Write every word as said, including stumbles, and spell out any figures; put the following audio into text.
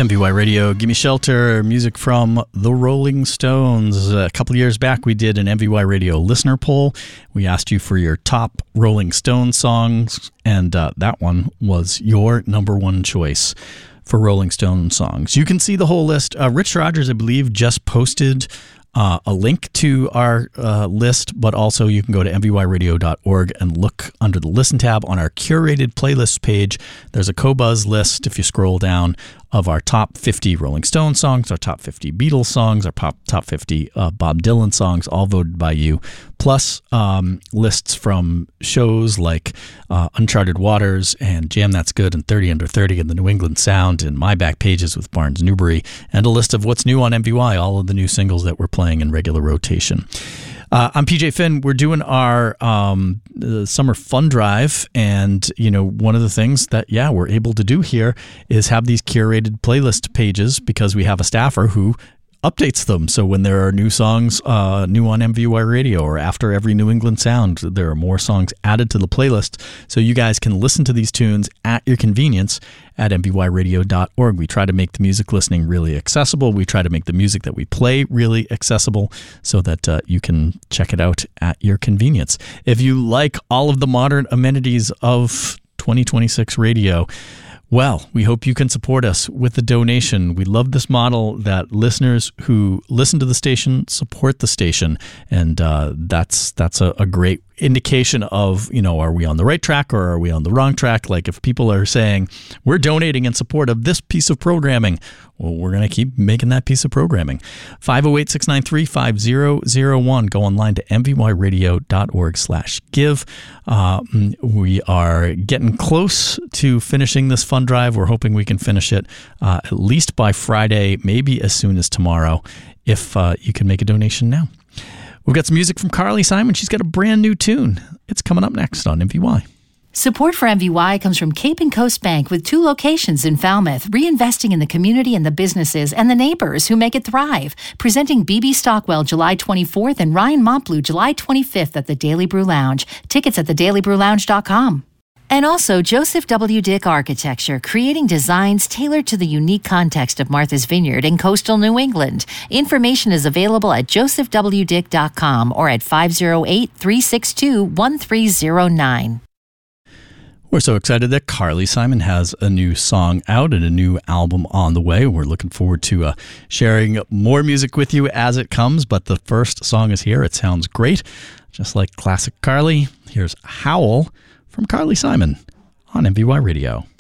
M V Y Radio, Gimme Shelter, music from the Rolling Stones. A couple of years back, we did an M V Y Radio listener poll. We asked you for your top Rolling Stones songs, and uh, that one was your number one choice for Rolling Stones songs. You can see the whole list. Uh, Rich Rogers, I believe, just posted Uh, a link to our uh, list, but also you can go to m v y radio dot org and look under the Listen tab on our curated playlists page. There's a Qobuz list, if you scroll down, of our top fifty Rolling Stones songs, our top fifty Beatles songs, our pop, top fifty uh, Bob Dylan songs, all voted by you, plus um, lists from shows like uh, Uncharted Waters and Jam That's Good and thirty under thirty and the New England Sound and My Back Pages with Barnes Newbury, and a list of what's new on M V Y, all of the new singles that we're playing in regular rotation. Uh, I'm P J Finn. We're doing our um, uh, summer fun drive, and you know, one of the things that yeah we're able to do here is have these curated playlist pages because we have a staffer who updates them. So when there are new songs uh, new on M V Y Radio or after every New England Sound, there are more songs added to the playlist. So you guys can listen to these tunes at your convenience at m v y radio dot org. We try to make the music listening really accessible. We try to make the music that we play really accessible so that uh, you can check it out at your convenience. If you like all of the modern amenities of twenty twenty-six radio, well, we hope you can support us with a donation. We love this model that listeners who listen to the station support the station, and uh, that's that's a, a great indication of, you know, are we on the right track or are we on the wrong track? Like if people are saying, we're donating in support of this piece of programming, well, we're going to keep making that piece of programming. five oh eight, six nine three, five oh oh one. Go online to m v y radio dot org slash give. Uh, we are getting close to finishing this fund drive. We're hoping we can finish it uh, at least by Friday, maybe as soon as tomorrow, if uh, you can make a donation now. We've got some music from Carly Simon. She's got a brand new tune. It's coming up next on M V Y. Support for M V Y comes from Cape and Coast Bank with two locations in Falmouth, reinvesting in the community and the businesses and the neighbors who make it thrive. Presenting B B Stockwell July twenty-fourth and Ryan Montbleu July twenty-fifth at the Daily Brew Lounge. Tickets at the daily brew lounge dot com. And also Joseph W. Dick Architecture, creating designs tailored to the unique context of Martha's Vineyard in coastal New England. Information is available at joseph w dick dot com or at five oh eight, three six two, one three oh nine. We're so excited that Carly Simon has a new song out and a new album on the way. We're looking forward to uh, sharing more music with you as it comes, but the first song is here. It sounds great, just like classic Carly. Here's Howl from Carly Simon on M V Y Radio.